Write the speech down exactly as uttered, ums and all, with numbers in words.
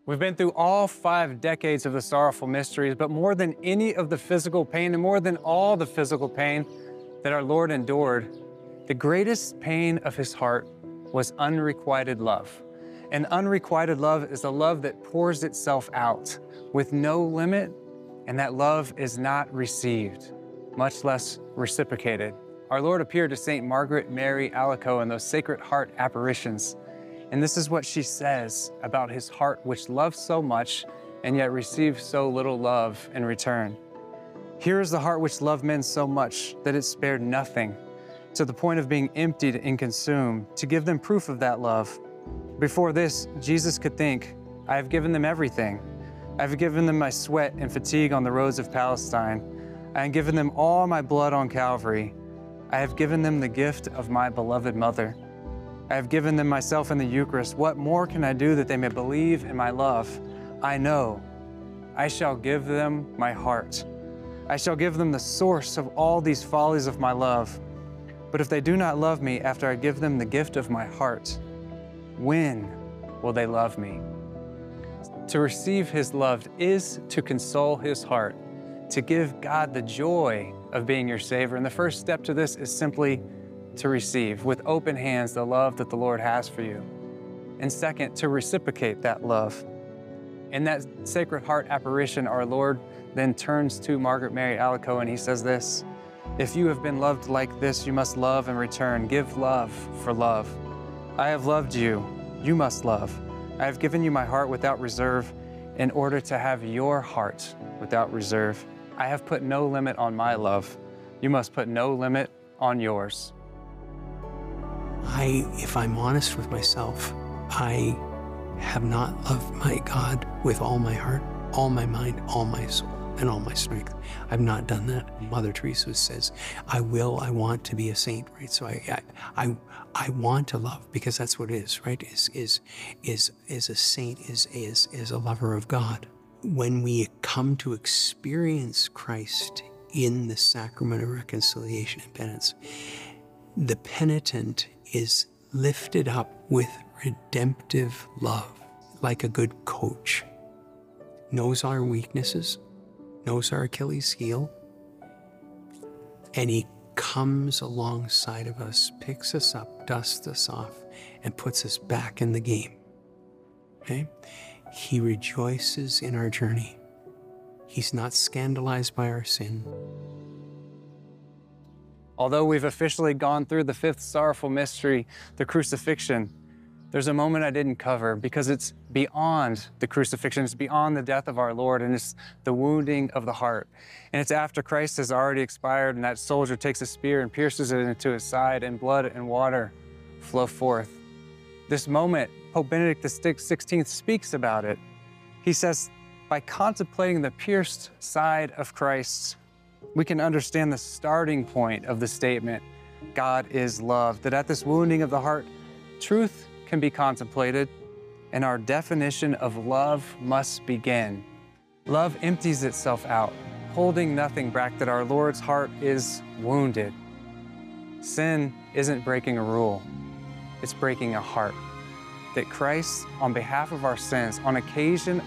We've been through all five decades of the sorrowful mysteries, but more than any of the physical pain and more than all the physical pain that our Lord endured, the greatest pain of his heart was unrequited love. And unrequited love is a love that pours itself out with no limit, and that love is not received, much less reciprocated. Our Lord appeared to Saint Margaret Mary Alacoque in those Sacred Heart apparitions. And this is what she says about his heart, which loves so much and yet receives so little love in return. Here is the heart which loved men so much that it spared nothing, to the point of being emptied and consumed, to give them proof of that love. Before this, Jesus could think, I have given them everything. I have given them my sweat and fatigue on the roads of Palestine. I have given them all my blood on Calvary. I have given them the gift of my beloved mother. I have given them myself in the Eucharist. What more can I do that they may believe in my love? I know I shall give them my heart. I shall give them the source of all these follies of my love. But if they do not love me after I give them the gift of my heart, when will they love me? To receive his love is to console his heart, to give God the joy of being your Savior. And the first step to this is simply to receive with open hands the love that the Lord has for you. And second, to reciprocate that love. In that Sacred Heart apparition, our Lord then turns to Margaret Mary Alacoque and he says this, if you have been loved like this, you must love in return. Give love for love. I have loved you, you must love. I have given you my heart without reserve in order to have your heart without reserve. I have put no limit on my love. You must put no limit on yours. I, if I'm honest with myself, I have not loved my God with all my heart, all my mind, all my soul, and all my strength. I've not done that. Mother Teresa says, I will, I want to be a saint, right? So I, I, I, I want to love because that's what it is, right? Is, is, is, is a saint, is, is, is a lover of God. When we come to experience Christ in the sacrament of reconciliation and penance, the penitent is lifted up with redemptive love, like a good coach. Knows our weaknesses, knows our Achilles heel, and he comes alongside of us, picks us up, dusts us off, and puts us back in the game. Okay? He rejoices in our journey. He's not scandalized by our sin. Although we've officially gone through the fifth sorrowful mystery, the crucifixion, there's a moment I didn't cover because it's beyond the crucifixion, it's beyond the death of our Lord, and it's the wounding of the heart. And it's after Christ has already expired and that soldier takes a spear and pierces it into his side and blood and water flow forth. This moment, Pope Benedict the sixteenth speaks about it. He says, by contemplating the pierced side of Christ, we can understand the starting point of the statement, God is love, that at this wounding of the heart, truth can be contemplated, and our definition of love must begin. Love empties itself out, holding nothing back, that our Lord's heart is wounded. Sin isn't breaking a rule, it's breaking a heart. That Christ, on behalf of our sins, on occasion